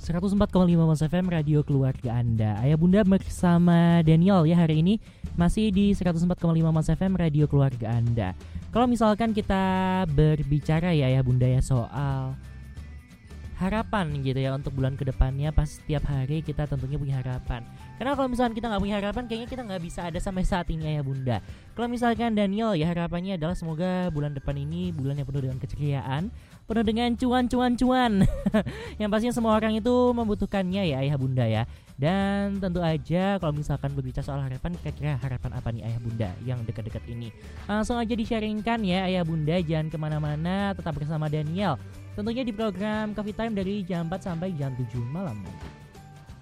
104,5 Mas FM Radio Keluarga Anda. Ayah Bunda bersama Daniel ya hari ini masih di 104,5 Mas FM Radio Keluarga Anda. Kalau misalkan kita berbicara ya Ayah Bunda ya soal harapan gitu ya untuk bulan kedepannya, pas setiap hari kita tentunya punya harapan. Karena kalau misalkan kita nggak punya harapan, kayaknya kita nggak bisa ada sampai saat ini Ayah Bunda. Kalau misalkan Daniel ya harapannya adalah semoga bulan depan ini bulan yang penuh dengan keceriaan, penuh dengan cuan. Yang pastinya semua orang itu membutuhkannya ya Ayah Bunda ya. Dan tentu aja kalau misalkan berbicara soal harapan, kira-kira harapan apa nih Ayah Bunda yang dekat-dekat ini? Langsung aja di-sharingkan ya Ayah Bunda, jangan kemana-mana, tetap bersama Daniel. Tentunya di program Coffee Time dari jam 4 sampai jam 7 malam nanti.